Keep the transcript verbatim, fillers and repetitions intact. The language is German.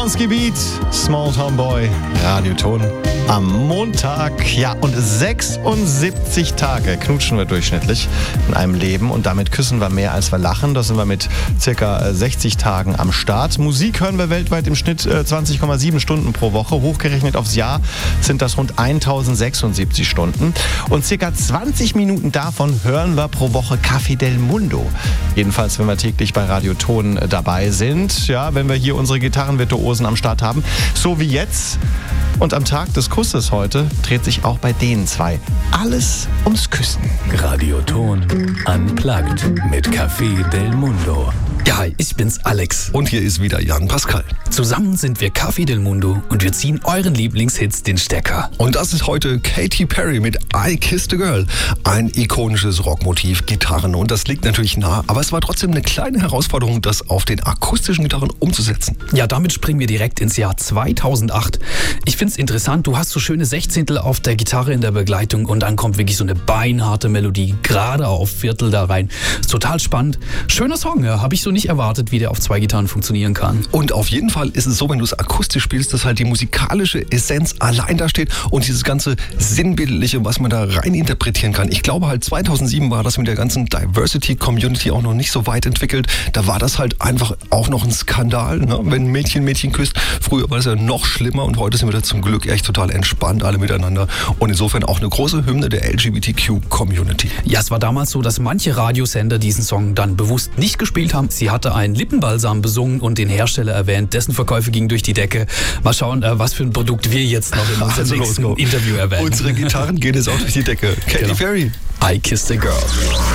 Bronski Beat, Small Town Boy, Radioton am Montag. Ja, und sechsundsiebzig Tage knutschen wir durchschnittlich in einem Leben und damit küssen wir mehr als wir lachen. Da sind wir mit circa sechzig Tagen am Start. Musik hören wir weltweit im Schnitt zwanzig Komma sieben Stunden pro Woche. Hochgerechnet aufs Jahr sind das rund tausendsechsundsiebzig Stunden. Und circa zwanzig Minuten davon hören wir pro Woche Café del Mundo. Jedenfalls, wenn wir täglich bei Radioton dabei sind. Ja, wenn wir hier unsere Gitarrenvirtuosen am Start haben. So wie jetzt. Und am Tag des Kusses heute dreht sich auch bei den zwei alles ums Küssen. Radioton Unplugged mit Café del Mundo. Ja, ich bin's, Alex. Und hier ist wieder Jan Pascal. Zusammen sind wir Café del Mundo und wir ziehen euren Lieblingshits den Stecker. Und das ist heute Katy Perry mit I Kissed a Girl. Ein ikonisches Rockmotiv, Gitarren. Und das liegt natürlich nah, aber es war trotzdem eine kleine Herausforderung, das auf den akustischen Gitarren umzusetzen. Ja, damit springen wir direkt ins Jahr zweitausendacht. Ich find's interessant, du hast so schöne Sechzehntel auf der Gitarre in der Begleitung und dann kommt wirklich so eine beinharte Melodie, gerade auf Viertel da rein. Ist total spannend. Schöner Song, ja, habe ich so nicht erwartet, wie der auf zwei Gitarren funktionieren kann. Und auf jeden Fall ist es so, wenn du es akustisch spielst, dass halt die musikalische Essenz allein da steht und dieses ganze Sinnbildliche, was man da rein interpretieren kann. Ich glaube halt zweitausendsieben war das mit der ganzen Diversity-Community auch noch nicht so weit entwickelt. Da war das halt einfach auch noch ein Skandal, ne? Wenn ein Mädchen Mädchen küsst. Früher war das ja noch schlimmer und heute sind wir da zum Glück echt total entspannt alle miteinander. Und insofern auch eine große Hymne der L G B T Q-Community. Ja, es war damals so, dass manche Radiosender diesen Song dann bewusst nicht gespielt haben. Sie hatte einen Lippenbalsam besungen und den Hersteller erwähnt. Dessen Verkäufe gingen durch die Decke. Mal schauen, was für ein Produkt wir jetzt noch in unserem also nächsten los, Interview erwähnen. Unsere Gitarren gehen jetzt auch durch die Decke. Katy genau. Perry. I Kissed a Girl.